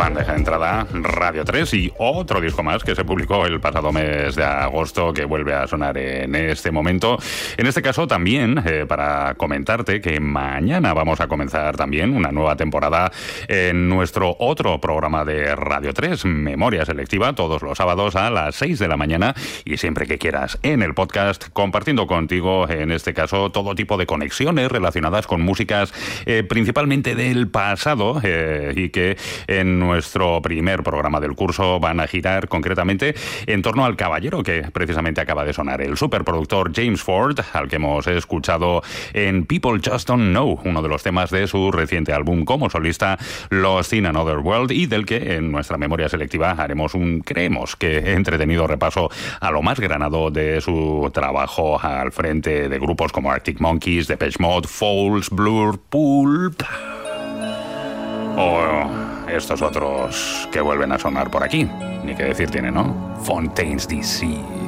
Bandeja de entrada, Radio 3 y otro disco más que se publicó el pasado mes de agosto que vuelve a sonar en este momento. En este caso también para comentarte que mañana vamos a comenzar también una nueva temporada en nuestro otro programa de Radio 3, Memoria Selectiva, todos los sábados a las 6 de la mañana y siempre que quieras en el podcast, compartiendo contigo, en este caso, todo tipo de conexiones relacionadas con músicas principalmente del pasado y que en nuestro primer programa del curso van a girar concretamente en torno al caballero que precisamente acaba de sonar, el superproductor James Ford, al que hemos escuchado en People Just Don't Know, uno de los temas de su reciente álbum como solista, Lost in Another World, y del que en nuestra memoria selectiva haremos un, creemos que entretenido repaso a lo más granado de su trabajo al frente de grupos como Arctic Monkeys, Depeche Mode, Falls, Blur, Pulp o estos otros que vuelven a sonar por aquí. Ni que decir tiene, ¿no? Fontaines DC.